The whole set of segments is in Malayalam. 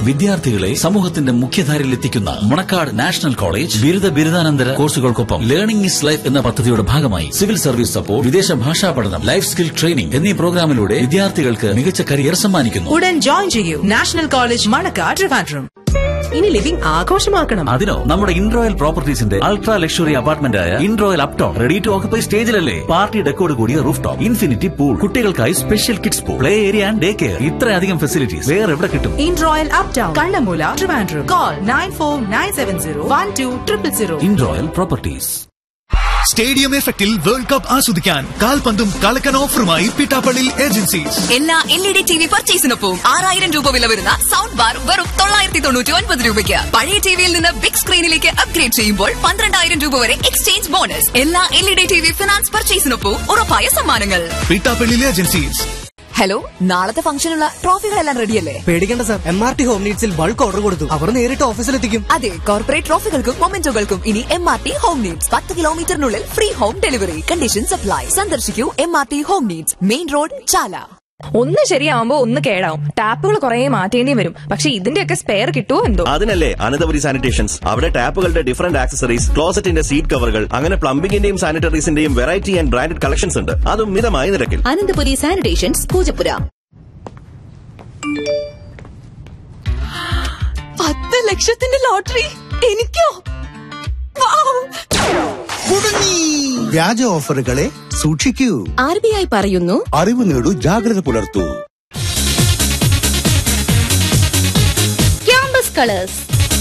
വിദ്യാർത്ഥികളെ സമൂഹത്തിന്റെ മുഖ്യധാരയിൽ എത്തിക്കുന്ന മണക്കാട് നാഷണൽ കോളേജ് ബിരുദാനന്തര കോഴ്സുകൾക്കൊപ്പം ലേണിംഗ് ഈസ് ലൈഫ് എന്ന പദ്ധതിയുടെ ഭാഗമായി സിവിൽ സർവീസ് സപ്പോർട്ട്, വിദേശ ഭാഷാ പഠനം, ലൈഫ് സ്കിൽ ട്രെയിനിംഗ് എന്നീ പ്രോഗ്രാമിലൂടെ വിദ്യാർത്ഥികൾക്ക് മികച്ച കരിയർ സമ്മാനിക്കുന്നു. ഉടൻ ജോയിൻ ചെയ്യൂ. National college Manacaud, Trivandrum. ഇനി ലിവിംഗ് ആഘോഷമാക്കണം. അതിനോ നമ്മുടെ ഇൻറോയൽ പ്രോപ്പർട്ടീസിന്റെ അൾട്രാ ലക്ഷറി അപ്പാർട്ട്മെന്റ് ആയ ഇൻറോയൽ Upton ready to occupy സ്റ്റേജിലല്ലേ. Party ഡെക്കോട് കൂടിയ റൂഫ് ടോപ്പ്, ഇൻഫിനിറ്റി പൂൾ, കുട്ടികൾക്കായി special kids pool, play area and day care. ഇത്രയധികം ഫെസിലിറ്റീസ് വേറെ എവിടെ കിട്ടും? ഇൻറോയൽ uptown, Kannammoola, Trivandrum. Call 9497012000. ഇൻറോയൽ properties. Stadium എഫക്റ്റിൽ വേൾഡ് കപ്പ് ആസ്വദിക്കാൻ കാൽപന്തും കളക്കൻ ഓഫറുമായി പിട്ടാപ്പള്ളി ഏജൻസീസ്. എല്ലാ LED TV പർച്ചേസിനൊപ്പം 6000 രൂപ വില വരുന്ന സൗണ്ട് ബാർ വെറും 999 രൂപയ്ക്ക്. പഴയ ടിവിയിൽ നിന്ന് ബിഗ് സ്ക്രീനിലേക്ക് അപ്ഗ്രേഡ് ചെയ്യുമ്പോൾ 12000 രൂപ വരെ എക്സ്ചേഞ്ച് ബോണസ്. എല്ലാ LED TV ഫിനാൻസ് പർച്ചേസിനൊപ്പം ഉറപ്പായ സമ്മാനങ്ങൾ. പിട്ടാപ്പള്ളി ഏജൻസീസ്. ഹലോ, നാളത്തെ ഫംഗ്ഷനുള്ള ട്രോഫികളെല്ലാം റെഡിയല്ലേ? പേടിക്കേണ്ട sir, MRT home നീഡ്സിൽ bulk order കൊടുത്തു. അവർ നേരിട്ട് ഓഫീസിലെത്തിക്കും. അതെ, കോർപ്പറേറ്റ് ട്രോഫികൾക്കും മൊമെന്റോകൾക്കും ഇനി MRT home needs. 10 കിലോമീറ്ററിനുള്ളിൽ free home delivery. Condition supply. സന്ദർശിക്കൂ MRT home needs, main road, ചാല. ഒന്ന് ശരിയാവുമ്പോ ഒന്ന് കേടാവും. ടാപ്പുകൾ കുറെ മാറ്റേണ്ടി വരും. പക്ഷെ ഇതിന്റെയൊക്കെ സ്പെയർ കിട്ടുമോ എന്തോ. അതിനല്ലേ അനന്തപുരി സാനിറ്റേഷൻസ്. അവിടെ ടാപ്പുകളുടെ ഡിഫറന്റ് ആക്സസറീസ്, ക്ലോസറ്റിന്റെ സീറ്റ് കവറുകൾ, അങ്ങനെ പ്ലംബിംഗിന്റെയും സാനിറ്ററീസിന്റെയും വെറൈറ്റി ആൻഡ് ബ്രാൻഡഡ് കളക്ഷൻസ് ഉണ്ട്. അതും മിതമായ നിരക്കിൽ. അനന്തപുരി സാനിറ്റേഷൻസ്, പൂജപ്പുര. 10 ലക്ഷത്തിന്റെ ലോട്ടറി എനിക്കോ? വ്യാജ ഓഫറുകളെ സൂക്ഷിക്കൂ. RBI പറയുന്നു, അറിവ് നേടൂ, ജാഗ്രത പുലർത്തൂ. Campus colours.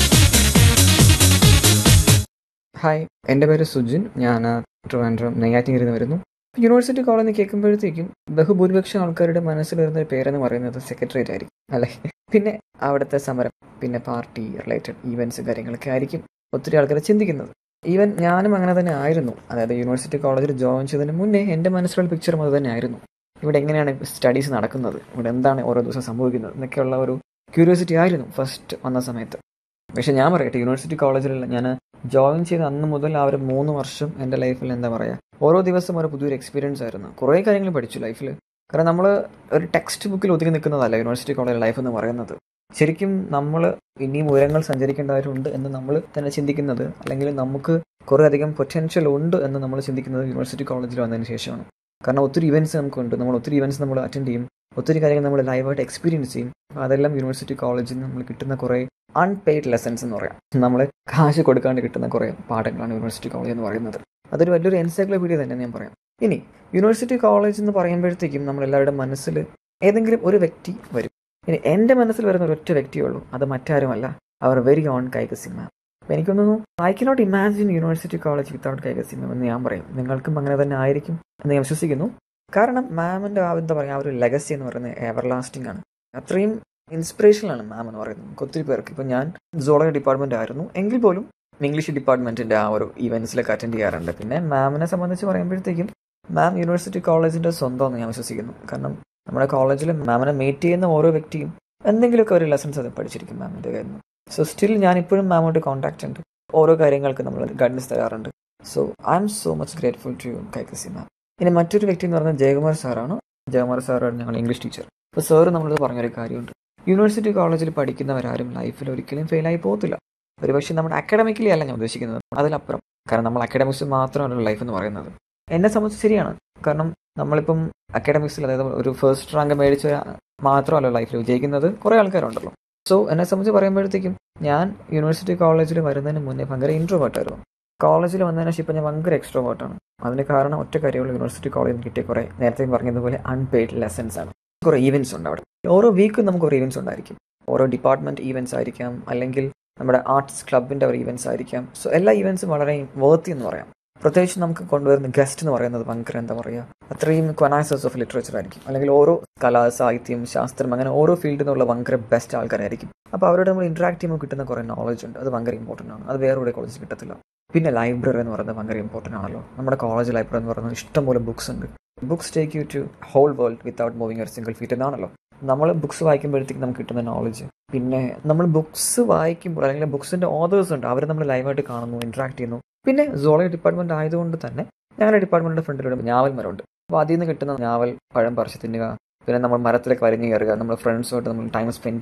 ഹായ്, എൻ്റെ പേര് സുജിൻ. ഞാൻ ട്രിവാൻഡ്രം നെയ്യാറ്റിൻകരയിൽ നിന്ന് വരുന്നു. യൂണിവേഴ്സിറ്റി കോളേജ് കേൾക്കുമ്പോഴത്തേക്കും ബഹുഭൂരിപക്ഷം ആൾക്കാരുടെ മനസ്സിൽ വരുന്ന ഒരു പേരെന്ന് പറയുന്നത് സെക്രട്ടേറിയറ്റ് ആയിരിക്കും, അല്ലേ? പിന്നെ അവിടുത്തെ സമരം, പിന്നെ പാർട്ടി റിലേറ്റഡ് ഈവൻറ്റ്സ് കാര്യങ്ങളൊക്കെ ആയിരിക്കും ഒത്തിരി ആൾക്കാർ ചിന്തിക്കുന്നത്. ഈവൻ ഞാനും അങ്ങനെ തന്നെ ആയിരുന്നു. അതായത് യൂണിവേഴ്സിറ്റി കോളേജിൽ ജോയിൻ ചെയ്തതിന് മുന്നേ എൻ്റെ മനസ്സിലുള്ള പിക്ചറും അത് തന്നെ ആയിരുന്നു. ഇവിടെ എങ്ങനെയാണ് സ്റ്റഡീസ് നടക്കുന്നത്, ഇവിടെ എന്താണ് ഓരോ ദിവസം സംഭവിക്കുന്നത് എന്നൊക്കെയുള്ള ഒരു ക്യൂരിയോസിറ്റി ആയിരുന്നു ഫസ്റ്റ് വന്ന സമയത്ത്. പക്ഷെ ഞാൻ പറയട്ടെ, യൂണിവേഴ്സിറ്റി കോളേജിലുള്ള ഞാൻ ജോയിൻ ചെയ്ത അന്ന് മുതൽ ആ ഒരു 3 വർഷം എൻ്റെ ലൈഫിൽ എന്താ പറയുക, ഓരോ ദിവസം ഒരു പുതിയൊരു എക്സ്പീരിയൻസ് ആയിരുന്നു. കുറേ കാര്യങ്ങൾ പഠിച്ചു ലൈഫിൽ. കാരണം നമ്മൾ ഒരു ടെക്സ്റ്റ് ബുക്കിൽ ഒതുങ്ങി നിൽക്കുന്നതല്ല യൂണിവേഴ്സിറ്റി കോളേജ് ലൈഫ് എന്ന് പറയുന്നത്. ശരിക്കും നമ്മൾ ഇനിയും ഉയരങ്ങൾ സഞ്ചരിക്കേണ്ടവരുണ്ട് എന്ന് നമ്മൾ തന്നെ ചിന്തിക്കുന്നത്, അല്ലെങ്കിൽ നമുക്ക് കുറേ അധികം പൊറ്റൻഷ്യൽ ഉണ്ട് എന്ന് നമ്മൾ ചിന്തിക്കുന്നത് യൂണിവേഴ്സിറ്റി കോളേജിൽ വന്നതിന് ശേഷമാണ്. കാരണം ഒത്തിരി ഇവൻറ്റ്സ് നമുക്കുണ്ട്, ഒത്തിരി ഇവൻറ്റ്സ് നമ്മൾ അറ്റൻഡ് ചെയ്യും, ഒത്തിരി കാര്യങ്ങൾ നമ്മൾ ലൈവായിട്ട് എക്സ്പീരിയൻസ് ചെയ്യും. അപ്പോൾ അതെല്ലാം യൂണിവേഴ്സിറ്റി കോളേജിൽ നിന്ന് നമ്മൾ കിട്ടുന്ന കുറേ അൺപെയ്ഡ് ലെസൺസ് എന്ന് പറയാം. നമ്മൾ കാശ് കൊടുക്കാണ്ട് കിട്ടുന്ന കുറേ പാഠങ്ങളാണ് യൂണിവേഴ്സിറ്റി കോളേജ് എന്ന് പറയുന്നത്. അതൊരു വലിയൊരു എൻസൈക്ലോപീഡിയ തന്നെ ഞാൻ പറയാം. ഇനി യൂണിവേഴ്സിറ്റി കോളേജ് എന്ന് പറയുമ്പോഴത്തേക്കും നമ്മളെല്ലാവരുടെ മനസ്സിൽ ഏതെങ്കിലും ഒരു വ്യക്തി വരും. ഇനി എൻ്റെ മനസ്സിൽ വരുന്ന ഒരൊറ്റ വ്യക്തിയേ ഉള്ളൂ, അത് മറ്റാരുമല്ല, അവർ വെരി ഓൺ കൈകസി മാം. അപ്പോൾ എനിക്കൊന്നു I cannot imagine university college without കൈകസി മാം എന്ന് ഞാൻ പറയും. നിങ്ങൾക്കും അങ്ങനെ തന്നെ ആയിരിക്കും എന്ന് ഞാൻ വിശ്വസിക്കുന്നു. കാരണം മാമിൻ്റെ എന്താ പറയുക, ആ ഒരു ലെഗസി എന്ന് പറയുന്നത് എവർ ലാസ്റ്റിംഗ് ആണ്. അത്രയും ഇൻസ്പിറേഷനാണ് മാം എന്ന് പറയുന്നത് ഒത്തിരി പേർക്ക്. ഇപ്പോൾ ഞാൻ സോളജി ഡിപ്പാർട്ട്മെൻ്റ് ആയിരുന്നു എങ്കിൽ പോലും ഇംഗ്ലീഷ് ഡിപ്പാർട്ട്മെൻറ്റിൻ്റെ ആ ഒരു ഇവൻറ്റ്സിലൊക്കെ അറ്റൻഡ് ചെയ്യാറുണ്ട്. പിന്നെ മാമിനെ സംബന്ധിച്ച് പറയുമ്പോഴത്തേക്കും മാം യൂണിവേഴ്സിറ്റി കോളേജിൻ്റെ സ്വന്തമെന്ന് ഞാൻ വിശ്വസിക്കുന്നു. കാരണം നമ്മുടെ കോളേജിൽ മാമിനെ മീറ്റ് ചെയ്യുന്ന ഓരോ വ്യക്തിയും എന്തെങ്കിലുമൊക്കെ ഒരു ലെസൺസ് അത് പഠിച്ചിരിക്കും മാമിൻ്റെ കയ്യിൽ നിന്ന്. സോ സ്റ്റിൽ ഞാനിപ്പോഴും മാമോട്ട് കോൺടാക്റ്റ് ഉണ്ട്, ഓരോ കാര്യങ്ങൾക്ക് നമ്മൾ ഗൈഡൻസ് തരാറുണ്ട്. So I M so much grateful to you കൈകസി മാം. ഇനി മറ്റൊരു വ്യക്തി എന്ന് പറയുന്നത് ജയകുമാർ സാറാണ്. ജയകുമാർ സാറാണ് ഞങ്ങൾ ഇംഗ്ലീഷ് ടീച്ചർ. അപ്പോൾ സാറ് നമ്മളത് പറഞ്ഞൊരു കാര്യമുണ്ട്, യൂണിവേഴ്സിറ്റി കോളേജിൽ പഠിക്കുന്നവരാരും ലൈഫിൽ ഒരിക്കലും ഫെയിലായി പോകത്തില്ല. ഒരുപക്ഷെ നമ്മുടെ അക്കാഡമിക്കലി അല്ല ഞാൻ ഉദ്ദേശിക്കുന്നത്, അതിലപ്പുറം. കാരണം നമ്മൾ അക്കാഡമിക്സ് മാത്രമല്ല ലൈഫ് എന്ന് പറയുന്നത്. എന്നെ സംബന്ധിച്ച് ശരിയാണ്. കാരണം നമ്മളിപ്പം അക്കാഡമിക്സിൽ, അതായത് ഒരു ഫസ്റ്റ് റാങ്ക് മേടിച്ച മാത്രമല്ല ലൈഫിൽ വിജയിക്കുന്നത്, കുറേ ആൾക്കാരുണ്ടല്ലോ. സോ എന്നെ സംബന്ധിച്ച് പറയുമ്പോഴത്തേക്കും ഞാൻ യൂണിവേഴ്സിറ്റി കോളേജിൽ വരുന്നതിന് മുന്നേ ഭയങ്കര ഇൻട്രോവേർട്ടായിരുന്നു. കോളേജിൽ വന്നതിന് ശേഷം ഇപ്പം ഞാൻ ഭയങ്കര എക്സ്ട്രോവേർട്ടാണ്. അതിന് കാരണം ഒറ്റ കാര്യമുള്ള യൂണിവേഴ്സിറ്റി കോളേജിൽ കിട്ടിയ കുറേ നേരത്തെ പറഞ്ഞതുപോലെ അൺപെയ്ഡ് ലെസൺസ് ആണ്. കുറേ ഈവൻറ്റ്സ് ഉണ്ട് അവിടെ. ഓരോ വീക്കും നമുക്ക് ഒരു ഈവൻറ്റ്സ് ഉണ്ടായിരിക്കും. ഓരോ ഡിപ്പാർട്ട്മെൻറ്റ് ഈവൻറ്റ്സ് ആയിരിക്കാം, അല്ലെങ്കിൽ നമ്മുടെ ആർട്സ് ക്ലബിൻ്റെ ഒരു ഈവൻറ്റ്സ് ആയിരിക്കാം. സോ എല്ലാ ഈവൻറ്റ്സും വളരെ വർത്തി എന്ന് പറയാം. പ്രത്യേകിച്ച് നമുക്ക് കൊണ്ടുവരുന്ന ഗസ്റ്റ് എന്ന് പറയുന്നത് ഭയങ്കര എന്താ പറയുക, അത്രയും കൊനാസേഴ്സ് ഓഫ് ലിറ്ററേച്ചർ ആയിരിക്കും. അല്ലെങ്കിൽ ഓരോ കലാ, സാഹിത്യം, ശാസ്ത്രം, അങ്ങനെ ഓരോ ഫീൽഡിൽ നിന്നുള്ള ഭയങ്കര ബെസ്റ്റ് ആൾക്കാരായിരിക്കും. അപ്പോൾ അവരോട് നമ്മൾ ഇൻട്രാക്ട് ചെയ്യുമ്പോൾ കിട്ടുന്ന കുറേ നോളജ് ഉണ്ട്. അത് ഭയങ്കര ഇമ്പോർട്ടൻ്റ് ആണ്. അത് വേറെ കോളേജിൽ കിട്ടത്തില്ല. പിന്നെ ലൈബ്രറി എന്ന് പറയുന്നത് ഭയങ്കര ഇമ്പോർട്ടൻ്റ് ആണല്ലോ. നമ്മുടെ കോളേജ് ലൈബ്രറി എന്ന് പറയുന്നത് ഇഷ്ടംപോലെ ബുക്സ് ഉണ്ട്. Books take you two whole world without moving ഒരു സിംഗിൾ ഫീറ്റ് എന്നാണല്ലോ. നമ്മൾ ബുക്സ് വായിക്കുമ്പോഴത്തേക്ക് നമുക്ക് കിട്ടുന്ന നോളജ്, പിന്നെ നമ്മൾ ബുക്സ് വായിക്കുമ്പോൾ അല്ലെങ്കിൽ ബുക്സിൻ്റെ ഓതേഴ്സ് ഉണ്ട്, അവർ നമ്മൾ ലൈവായിട്ട് കാണുന്നു, ഇൻട്രാക്ട് ചെയ്യുന്നു. പിന്നെ സോളജി ഡിപ്പാർട്ട്മെൻറ്റ് ആയതുകൊണ്ട് തന്നെ ഞങ്ങളുടെ ഡിപ്പാർട്ട്മെൻറ്റിൻ്റെ ഫ്രണ്ടിലൂടെ ഞാവൽ മരമുണ്ട്. അപ്പോൾ അതിൽ നിന്ന് കിട്ടുന്ന ഞാവൽ പഴം പറിച്ച് തിന്നുക, പിന്നെ നമ്മൾ മരത്തിലേക്ക് വരഞ്ഞ് കയറുക, നമ്മൾ ഫ്രണ്ട്സുമായിട്ട് നമ്മൾ ടൈം സ്പെൻഡ് ചെയ്യുക,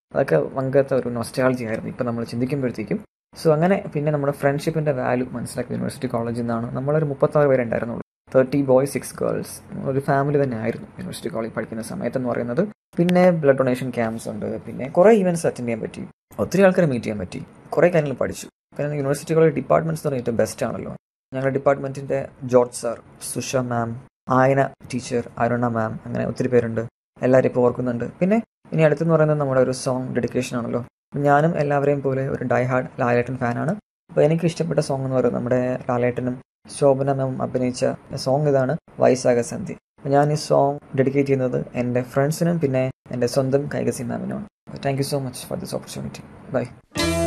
അതൊക്കെ അങ്ങനത്തെ ഒരു നൊസ്റ്റാൾജി ആയിരുന്നു ഇപ്പം നമ്മൾ ചിന്തിക്കുമ്പോഴത്തേക്കും. സോ അങ്ങനെ പിന്നെ നമ്മുടെ ഫ്രണ്ട്ഷിപ്പിൻ്റെ വാല്യൂ മനസ്സിലാക്കി യൂണിവേഴ്സിറ്റി കോളേജിൽ നിന്നാണ്. നമ്മളൊരു 36 പേരുണ്ടായിരുന്നുള്ളൂ, 30 ബോയ്സ് 6 ഗേൾസ്. ഒരു ഫാമിലി തന്നെ ആയിരുന്നു യൂണിവേഴ്സിറ്റി കോളേജ് പഠിക്കുന്ന സമയത്തെന്ന് പറയുന്നത്. പിന്നെ ബ്ലഡ് ഡൊണേഷൻ ക്യാമ്പ്സ് ഉണ്ട്, പിന്നെ കുറേ ഈവൻറ്റ്സ് അറ്റൻഡ് ചെയ്യാൻ പറ്റി, ഒത്തിരി ആൾക്കാരെ മീറ്റ് ചെയ്യാൻ പറ്റി, കുറേ കാര്യങ്ങൾ പഠിച്ചു. പിന്നെ യൂണിവേഴ്സിറ്റി കോളേജ് ഡിപ്പാർട്ട്മെൻറ്റ്സ് എന്ന് പറഞ്ഞാൽ ഏറ്റവും ബെസ്റ്റ് ആണല്ലോ. ഞങ്ങളുടെ ഡിപ്പാർട്ട്മെൻറ്റിൻ്റെ ജോർജ് സാർ, സുഷ മാം, ആയന ടീച്ചർ, അരുണ മാം, അങ്ങനെ ഒത്തിരി പേരുണ്ട്. എല്ലാവരും ഇപ്പോൾ ഓർക്കുന്നുണ്ട്. പിന്നെ ഇനി അടുത്തെന്ന് പറയുന്നത് നമ്മുടെ ഒരു സോങ് ഡെഡിക്കേഷൻ ആണല്ലോ. ഞാനും എല്ലാവരെയും പോലെ ഒരു ഡൈ ഹാർഡ് ലാലേട്ടൻ ഫാനാണ്. അപ്പോൾ എനിക്ക് ഇഷ്ടപ്പെട്ട സോങ് എന്ന് പറയുന്നത് നമ്മുടെ ലാലേട്ടനും ശോഭന മാം അഭിനയിച്ച സോങ് ഇതാണ്, വൈശാഖ സന്ധി. ഞാൻ ഈ സോങ് ഡെഡിക്കേറ്റ് ചെയ്യുന്നത് എൻ്റെ ഫ്രണ്ട്സിനും പിന്നെ എൻ്റെ സ്വന്തം കൈകസി മാമിനുമാണ്. Thank you so much for this opportunity. By.